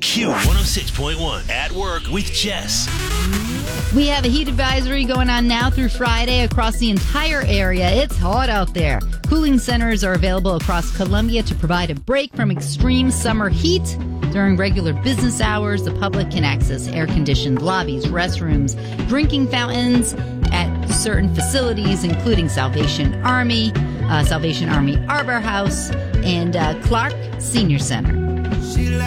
Q106.1 at work with Jess. We have a heat advisory going on now through Friday across the entire area. It's hot out there. Cooling centers are available across Columbia to provide a break from extreme summer heat. During regular business hours, the public can access air-conditioned lobbies, restrooms, drinking fountains at certain facilities, including Salvation Army Arbor House, and Clark Senior Center.